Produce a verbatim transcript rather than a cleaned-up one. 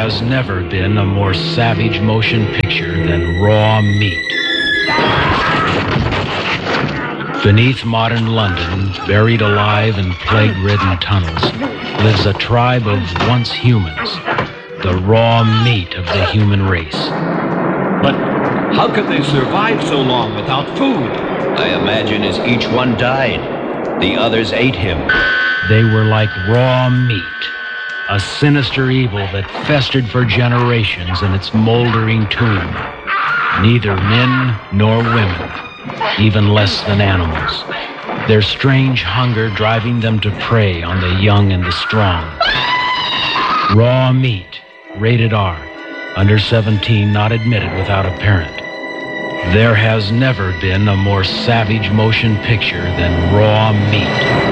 has never been a more savage motion picture than Raw Meat. Beneath modern London, buried alive in plague-ridden tunnels, lives a tribe of once humans, the raw meat of the human race. But how could they survive so long without food? I imagine as each one died, the others ate him. They were like raw meat, a sinister evil that festered for generations in its moldering tomb. Neither men nor women, even less than animals. Their strange hunger driving them to prey on the young and the strong. Raw Meat, rated R, under seventeen, not admitted without a parent. There has never been a more savage motion picture than Raw Meat.